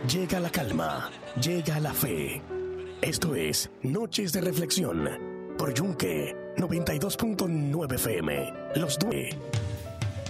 Llega la calma, llega la fe. Esto es Noches de Reflexión por Yunque 92.9 FM. Los